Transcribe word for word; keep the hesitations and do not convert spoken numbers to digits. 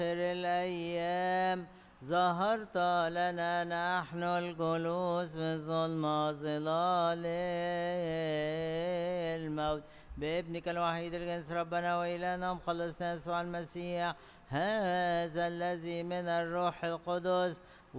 الأيام ظهرت لنا نحن الجلوس في ظلمة ظلال الموت بابنك الوحيد الجنس ربنا وإلهنا مخلصنا يسوع المسيح هذا الذي من الروح القدس